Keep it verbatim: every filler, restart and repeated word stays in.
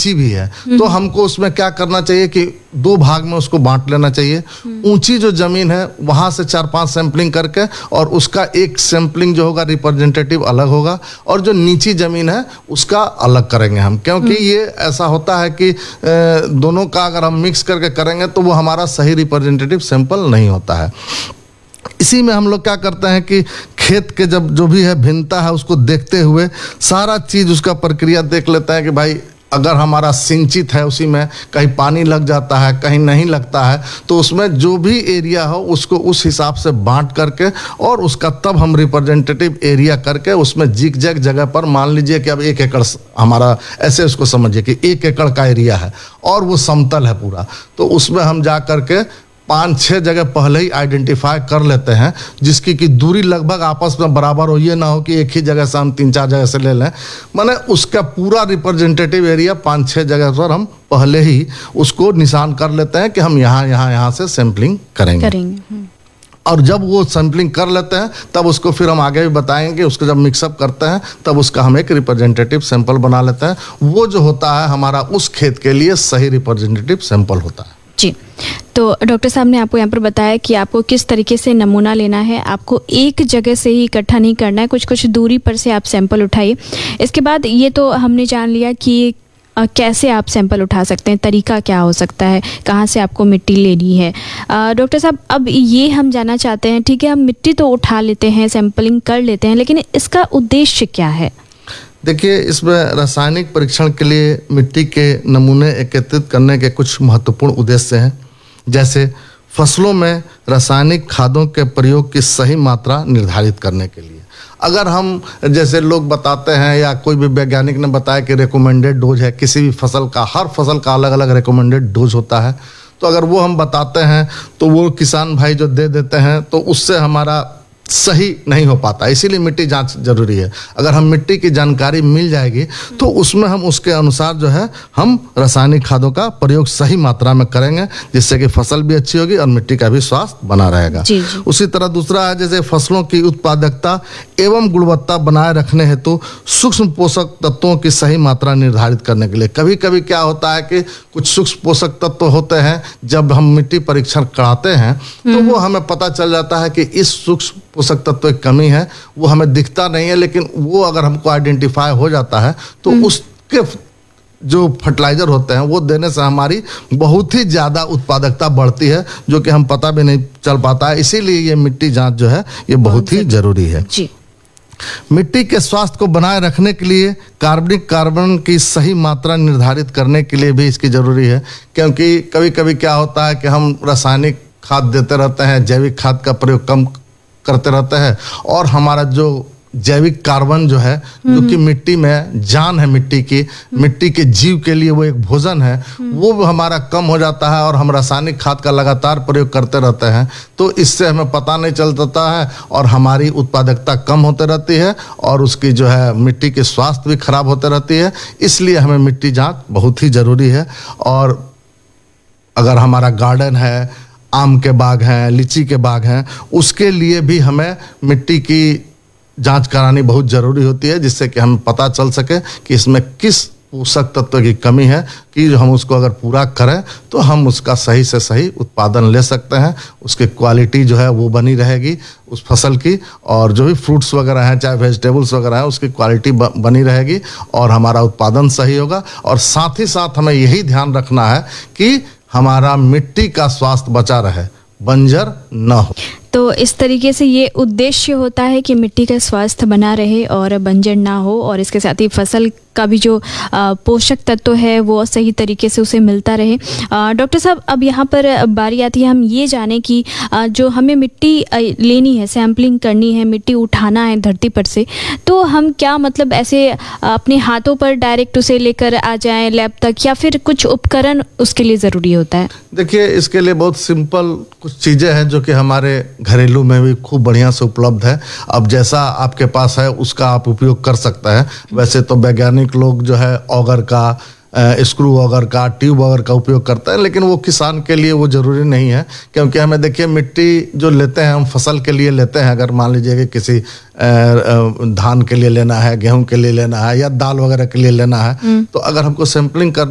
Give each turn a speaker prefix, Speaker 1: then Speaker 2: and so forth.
Speaker 1: नीची भी है, तो हमको उसमें क्या करना चाहिए कि दो भाग में उसको बांट लेना चाहिए। ऊंची जो जमीन है वहां से चार पांच सैंपलिंग करके, और उसका एक सैंपलिंग जो होगा रिप्रेजेंटेटिव अलग होगा, और जो नीची जमीन है उसका अलग करेंगे हम, क्योंकि ये ऐसा होता है कि दोनों का अगर हम मिक्स करके करेंगे तो वो हमारा सही रिप्रेजेंटेटिव सैंपल नहीं होता है। इसी में हम लोग क्या करते हैं कि खेत के जब जो भी है भिन्नता है उसको देखते हुए सारा चीज उसका प्रक्रिया देख लेते हैं कि भाई अगर हमारा सिंचित है उसी में कहीं पानी लग जाता है कहीं नहीं लगता है, तो उसमें जो भी एरिया हो उसको उस हिसाब से बांट करके और उसका तब हम रिप्रेजेंटेटिव एरिया करके उसमें जिग जैग जगह पर मान लीजिए कि अब एक एकड़ हमारा, ऐसे उसको समझिए कि एक एकड़ का एरिया है और वो समतल है पूरा, तो उसमें हम जा करके पाँच छः जगह पहले ही आइडेंटिफाई कर लेते हैं जिसकी कि दूरी लगभग आपस में बराबर हो, ये ना हो कि एक ही जगह से हम तीन चार जगह से ले लें। माने उसका पूरा रिप्रेजेंटेटिव एरिया पाँच छः जगह पर हम पहले ही उसको निशान कर लेते हैं कि हम यहाँ यहाँ यहाँ से सैंपलिंग करेंगे, करेंगे। और जब वो सैंपलिंग कर लेते हैं तब उसको फिर हम आगे भी बताएंगे, उसको जब मिक्सअप करते हैं तब उसका हम एक रिप्रेजेंटेटिव सैंपल बना लेते हैं। वो जो होता है हमारा उस खेत के लिए सही रिप्रेजेंटेटिव सैंपल होता है।
Speaker 2: जी, तो डॉक्टर साहब ने आपको यहाँ पर बताया कि आपको किस तरीके से नमूना लेना है, आपको एक जगह से ही इकट्ठा नहीं करना है, कुछ कुछ दूरी पर से आप सैंपल उठाइए। इसके बाद ये तो हमने जान लिया कि आ, कैसे आप सैंपल उठा सकते हैं, तरीका क्या हो सकता है, कहाँ से आपको मिट्टी लेनी है। डॉक्टर साहब अब ये हम जानना चाहते हैं, ठीक है हम मिट्टी तो उठा लेते हैं, सैंपलिंग कर लेते हैं, लेकिन इसका उद्देश्य क्या है?
Speaker 1: देखिए, इसमें रासायनिक परीक्षण के लिए मिट्टी के नमूने एकत्रित करने के कुछ महत्वपूर्ण उद्देश्य हैं। जैसे फसलों में रासायनिक खादों के प्रयोग की सही मात्रा निर्धारित करने के लिए, अगर हम जैसे लोग बताते हैं या कोई भी वैज्ञानिक ने बताया कि रिकमेंडेड डोज है किसी भी फसल का, हर फसल का अलग अलग रिकमेंडेड डोज होता है, तो अगर वो हम बताते हैं तो वो किसान भाई जो दे देते हैं तो उससे हमारा सही नहीं हो पाता, इसीलिए मिट्टी जांच जरूरी है। अगर हम मिट्टी की जानकारी मिल जाएगी तो उसमें हम उसके अनुसार जो है हम रासायनिक खादों का प्रयोग सही मात्रा में करेंगे, जिससे कि फसल भी अच्छी होगी और मिट्टी का भी स्वास्थ्य बना रहेगा। जी जी। उसी तरह दूसरा है जैसे फसलों की उत्पादकता एवं गुणवत्ता बनाए रखने हेतु सूक्ष्म पोषक तत्वों की सही मात्रा निर्धारित करने के लिए, कभी कभी क्या होता है कि कुछ सूक्ष्म पोषक तत्व होते हैं जब हम मिट्टी परीक्षण कराते हैं तो वो हमें पता चल जाता है कि इस सूक्ष्म पोषक तत्व की कमी है, वो हमें दिखता नहीं है, लेकिन वो अगर हमको आइडेंटिफाई हो जाता है तो उसके जो फर्टिलाइजर होते हैं वो देने से हमारी बहुत ही ज़्यादा उत्पादकता बढ़ती है, जो कि हम पता भी नहीं चल पाता है। इसीलिए ये मिट्टी जांच जो है ये बहुत ही जरूरी है। जी। मिट्टी के स्वास्थ्य को बनाए रखने के लिए कार्बनिक कार्बन की सही मात्रा निर्धारित करने के लिए भी इसकी जरूरी है, क्योंकि कभी कभी क्या होता है कि हम रासायनिक खाद देते रहते हैं, जैविक खाद का प्रयोग कम करते रहते हैं और हमारा जो जैविक कार्बन जो है, जो कि मिट्टी में जान है, मिट्टी की मिट्टी के जीव के लिए वो एक भोजन है, वो हमारा कम हो जाता है और हम रासायनिक खाद का लगातार प्रयोग करते रहते हैं, तो इससे हमें पता नहीं चलता है और हमारी उत्पादकता कम होते रहती है और उसकी जो है मिट्टी के स्वास्थ्य भी खराब होते रहती है। इसलिए हमें मिट्टी जांच बहुत ही ज़रूरी है। और अगर हमारा गार्डन है, आम के बाग हैं, लीची के बाग हैं, उसके लिए भी हमें मिट्टी की जांच करानी बहुत ज़रूरी होती है, जिससे कि हमें पता चल सके कि इसमें किस पोषक तत्व की कमी है कि हम उसको अगर पूरा करें तो हम उसका सही से सही उत्पादन ले सकते हैं, उसकी क्वालिटी जो है वो बनी रहेगी उस फसल की, और जो भी फ्रूट्स वगैरह हैं चाहे वेजिटेबल्स वगैरह हैं उसकी क्वालिटी बनी रहेगी और हमारा उत्पादन सही होगा। और साथ ही साथ हमें यही ध्यान रखना है कि हमारा मिट्टी का स्वास्थ्य बचा रहे, बंजर न हो।
Speaker 2: तो इस तरीके से ये उद्देश्य होता है कि मिट्टी का स्वास्थ्य बना रहे और बंजर ना हो, और इसके साथ ही फसल का भी जो पोषक तत्व है वो सही तरीके से उसे मिलता रहे। डॉक्टर साहब अब यहाँ पर बारी आती है हम ये जाने कि जो हमें मिट्टी लेनी है, सैम्पलिंग करनी है, मिट्टी उठाना है धरती पर से, तो हम क्या मतलब ऐसे अपने हाथों पर डायरेक्ट उसे लेकर आ जाएं लैब तक, या फिर कुछ उपकरण उसके लिए ज़रूरी होता है?
Speaker 1: देखिए, इसके लिए बहुत सिंपल कुछ चीज़ें हैं जो कि हमारे घरेलू में भी खूब बढ़िया से उपलब्ध है। अब जैसा आपके पास है उसका आप उपयोग कर सकता है। वैसे तो वैज्ञानिक लोग जो है ऑगर का, स्क्रू ऑगर का, ट्यूब ऑगर का उपयोग करते हैं, लेकिन वो किसान के लिए वो ज़रूरी नहीं है, क्योंकि हमें देखिए मिट्टी जो लेते हैं हम फसल के लिए लेते हैं। अगर मान लीजिए कि किसी धान के लिए लेना है, गेहूं के लिए लेना है या दाल वगैरह के लिए लेना है, तो अगर हमको सैंपलिंग कर